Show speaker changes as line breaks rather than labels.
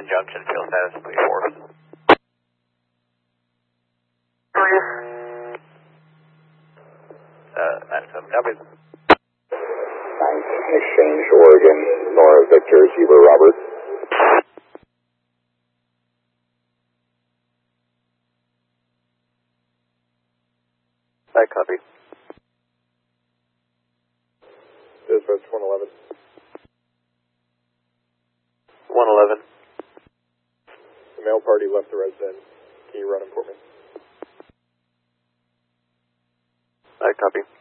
Pleasant Junction, field status, please 4. That's copy.
9 Exchange, Oregon, Nora Victor, Zebra Robert.
I copy.
Dispatch 111.
111.
The male party left the residence. Can you run him for me?
I copy.